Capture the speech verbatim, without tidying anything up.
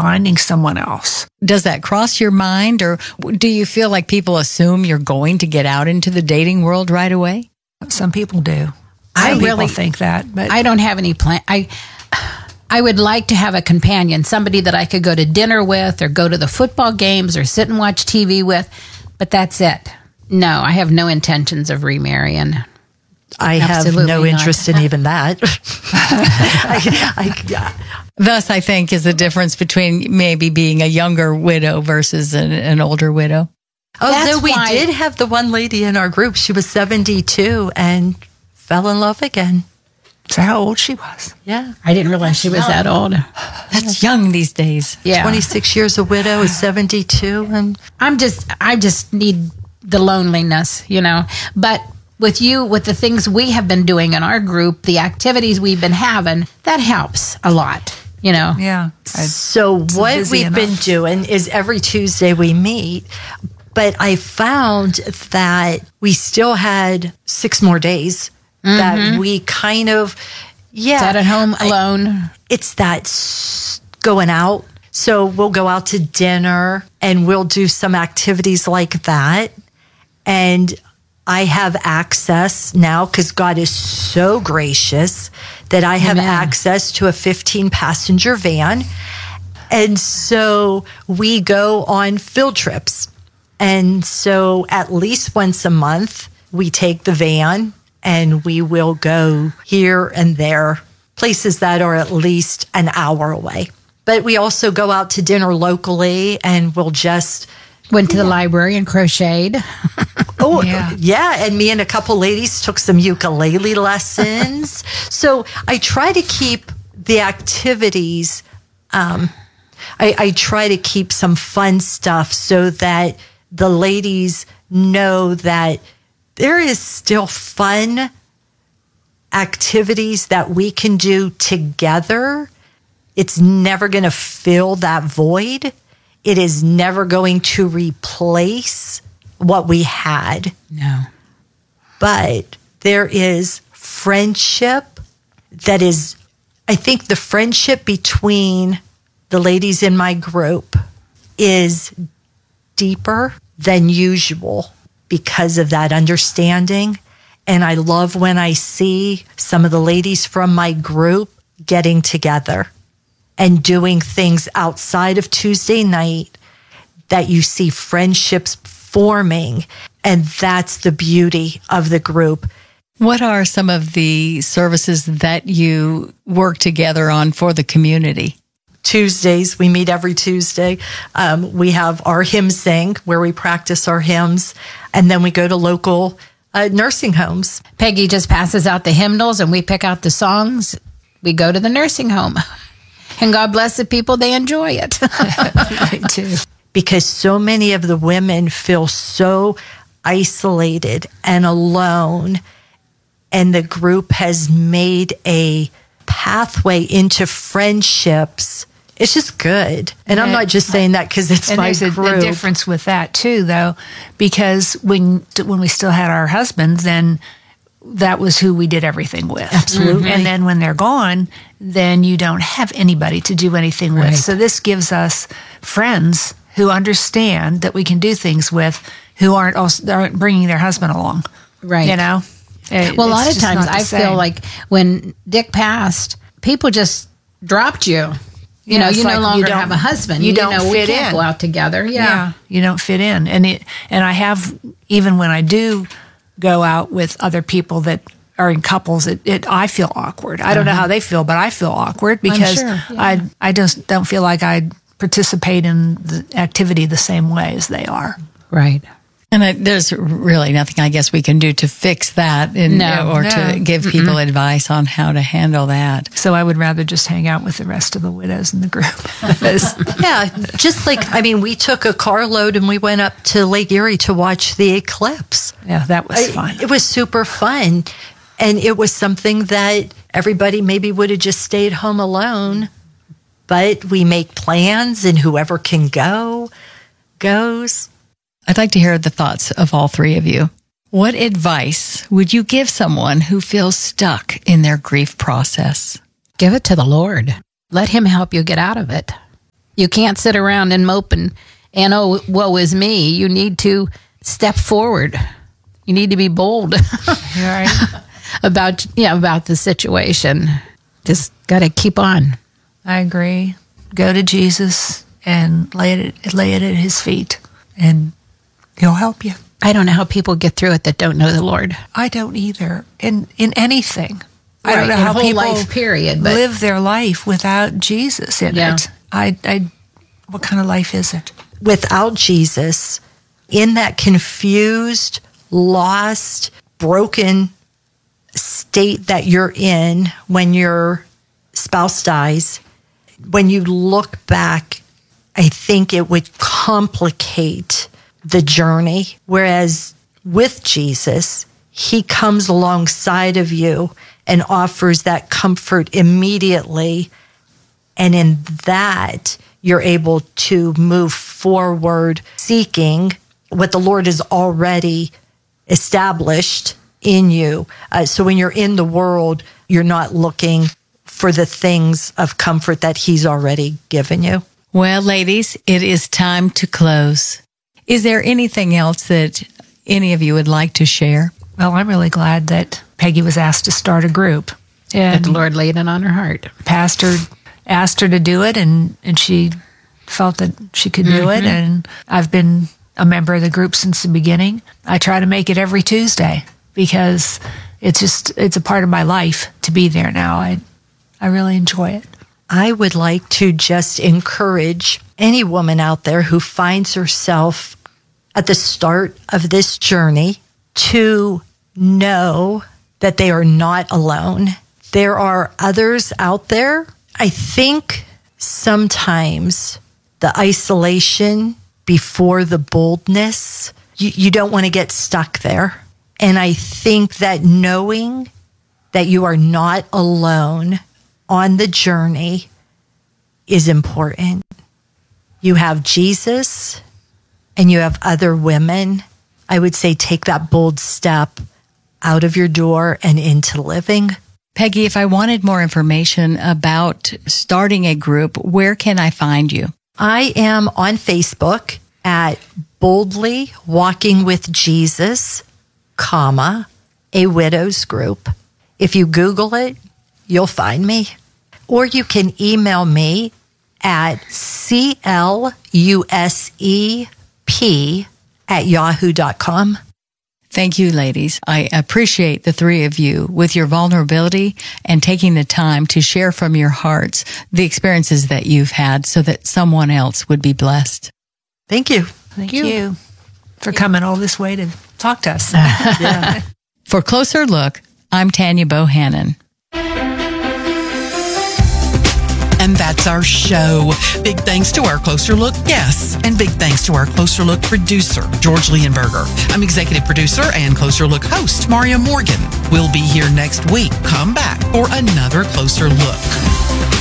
finding someone else. Does that cross your mind, or do you feel like people assume you're going to get out into the dating world right away? Some people do. I Some really people think that, but I don't have any plan. I I would like to have a companion, somebody that I could go to dinner with or go to the football games or sit and watch T V with, but that's it. No, I have no intentions of remarrying. I Absolutely have no not. interest in even that. I, I, yeah. Thus, I think, is the difference between maybe being a younger widow versus an, an older widow. Although That's we why- did have the one lady in our group, she was seventy-two and fell in love again. that's how old she was. Yeah. I didn't realize she was that old. That's young these days. Yeah. twenty-six years a widow is seventy-two. And I'm just, I just need the loneliness, you know. But with you, with the things we have been doing in our group, the activities we've been having, that helps a lot, you know. Yeah. I- so what busy we've been enough. doing is every Tuesday we meet, but I found that we still had six more days that we kind of, yeah. Sat at home alone. It's that s- going out. So we'll go out to dinner and we'll do some activities like that. And I have access now because God is so gracious that I have Amen. access to a fifteen passenger van. And so we go on field trips. And so at least once a month, we take the van and we will go here and there, places that are at least an hour away. But we also go out to dinner locally and we'll just, Went to the library and crocheted. oh, Yeah. yeah. And me and a couple ladies took some ukulele lessons. So I try to keep the activities, um, I, I try to keep some fun stuff so that the ladies know that there is still fun activities that we can do together. It's never going to fill that void. It is never going to replace what we had. No. But there is friendship that is, I think the friendship between the ladies in my group is deeper than usual because of that understanding. And I love when I see some of the ladies from my group getting together and doing things outside of Tuesday night, that you see friendships forming. And that's the beauty of the group. What are some of the services that you work together on for the community? Tuesdays, we meet every Tuesday. Um, we have our hymn sing where we practice our hymns, and then we go to local uh, nursing homes. Peggy just passes out the hymnals and we pick out the songs. We go to the nursing home. And God bless the people, they enjoy it. I do. Because so many of the women feel so isolated and alone, and the group has made a pathway into friendships. It's just good. And I'm not just saying that because it's And my there's a, group. a difference with that too, though, because when when we still had our husbands, then that was who we did everything with. Absolutely. And then when they're gone, then you don't have anybody to do anything Right. with. So this gives us friends who understand that we can do things with, who aren't also aren't bringing their husband along. Right. You know. It- Well, a lot it's of just times not the I feel same. like when Dick passed, people just dropped you. You Yeah, know, it's you like no you longer don't- have a husband. you don't know, fit we can't in. go out together. Yeah. Yeah, you don't fit in, and it and I have, even when I do go out with other people that are in couples, it, it I feel awkward. I don't know how they feel, but I feel awkward because sure, yeah. I I just don't feel like I participate in the activity the same way as they are. Right. And I, there's really nothing, I guess, we can do to fix that in, No, or no. to give people advice on how to handle that. So I would rather just hang out with the rest of the widows in the group. Yeah, just like, I mean, we took a carload and we went up to Lake Erie to watch the eclipse. Yeah, that was I- fun. It was super fun. And it was something that everybody maybe would have just stayed home alone. But we make plans, and whoever can go, goes. I'd like to hear the thoughts of all three of you. What advice would you give someone who feels stuck in their grief process? Give it to the Lord. Let him help you get out of it. You can't sit around and mope and, and oh, woe is me. You need to step forward. You need to be bold Right. about yeah about the situation. Just got to keep on. I agree. Go to Jesus and lay it lay it at his feet, and he'll help you. I don't know how people get through it that don't know the Lord. I don't either. In in anything. I don't Right, know in how whole people life period, but- live their life without Jesus in Yeah. it. I, I, what kind of life is it? Without Jesus, in that confused, lost, broken state that you're in when your spouse dies, when you look back, I think it would complicate the journey. Whereas with Jesus, he comes alongside of you and offers that comfort immediately. And in that, you're able to move forward seeking what the Lord has already established in you. Uh, so when you're in the world, you're not looking for the things of comfort that he's already given you. Well, ladies, it is time to close. Is there anything else that any of you would like to share? Well, I'm really glad that Peggy was asked to start a group. That And the Lord laid it on her heart. Pastor asked her to do it, and, and she felt that she could do it. And I've been a member of the group since the beginning. I try to make it every Tuesday because it's just, it's a part of my life to be there now. I, I really enjoy it. I would like to just encourage any woman out there who finds herself at the start of this journey to know that they are not alone. There are others out there. I think sometimes the isolation before the boldness, you, you don't want to get stuck there. And I think that knowing that you are not alone on the journey is important. You have Jesus and you have other women. I would say take that bold step out of your door and into living. Peggy, if I wanted more information about starting a group, where can I find you? I am on Facebook at Boldly Walking with Jesus, comma, a widows group. If you Google it, you'll find me. Or you can email me at C L U S E P at yahoo dot com. Thank you, ladies. I appreciate the three of you with your vulnerability and taking the time to share from your hearts the experiences that you've had so that someone else would be blessed. Thank you. Thank you, for coming all this way to talk to us. Yeah. For Closer Look, I'm Tanya Bohannon. And that's our show. Big thanks to our Closer Look guests, and big thanks to our Closer Look producer, George Leonberger. I'm executive producer and Closer Look host, Maria Morgan. We'll be here next week. Come back for another Closer Look.